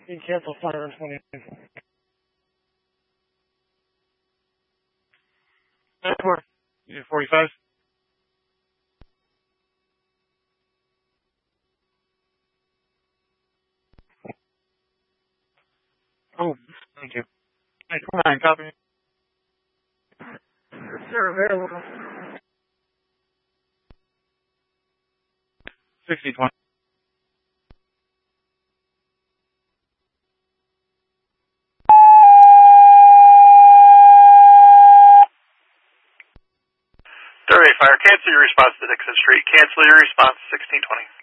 You cancel fire on 20. 45. Oh, thank you. 29, copy. Sir, available. 60-20. Fire, cancel your response to Dixon Street. Cancel your response 1620.